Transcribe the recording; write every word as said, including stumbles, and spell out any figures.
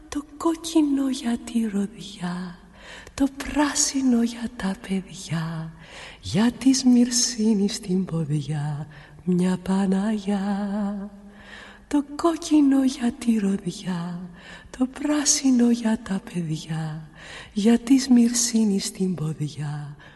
το κόκκινο για τη ροδιά, το πράσινο για τα παιδιά, για τη Σμυρσίνη στην ποδιά μια Παναγιά. Το κόκκινο για τη ροδιά, το πράσινο για τα παιδιά, για τη Σμυρσίνη στην ποδιά